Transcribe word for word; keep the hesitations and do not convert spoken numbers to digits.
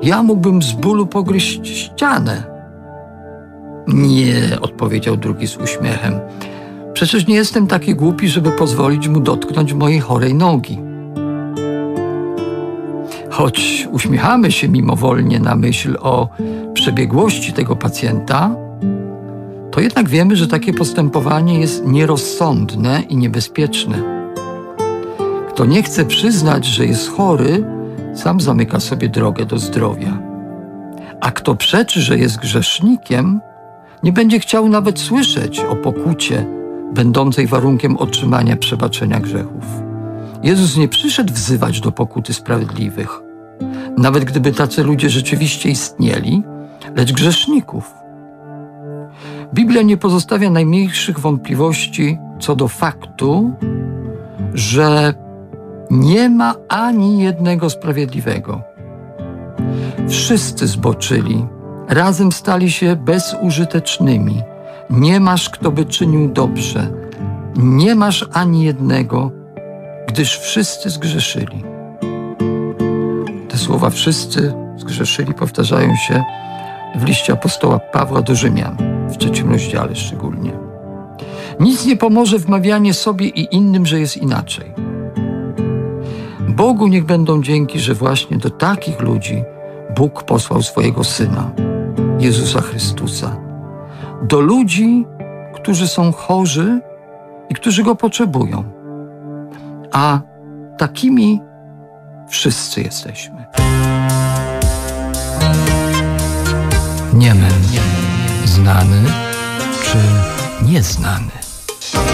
Ja mógłbym z bólu pogryźć ścianę. Nie, odpowiedział drugi z uśmiechem. Przecież nie jestem taki głupi, żeby pozwolić mu dotknąć mojej chorej nogi. Choć uśmiechamy się mimowolnie na myśl o przebiegłości tego pacjenta, to jednak wiemy, że takie postępowanie jest nierozsądne i niebezpieczne. Kto nie chce przyznać, że jest chory, sam zamyka sobie drogę do zdrowia. A kto przeczy, że jest grzesznikiem, nie będzie chciał nawet słyszeć o pokucie, będącej warunkiem otrzymania przebaczenia grzechów. Jezus nie przyszedł wzywać do pokuty sprawiedliwych, nawet gdyby tacy ludzie rzeczywiście istnieli, lecz grzeszników. Biblia nie pozostawia najmniejszych wątpliwości co do faktu, że nie ma ani jednego sprawiedliwego. Wszyscy zboczyli, razem stali się bezużytecznymi. Nie masz, kto by czynił dobrze. Nie masz ani jednego, gdyż wszyscy zgrzeszyli. Te słowa wszyscy zgrzeszyli powtarzają się w liście apostoła Pawła do Rzymian, w trzecim rozdziale szczególnie. Nic nie pomoże wmawianie sobie i innym, że jest inaczej. Bogu niech będą dzięki, że właśnie do takich ludzi Bóg posłał swojego Syna, Jezusa Chrystusa. Do ludzi, którzy są chorzy i którzy Go potrzebują. A takimi wszyscy jesteśmy. Niemen, znany czy nieznany?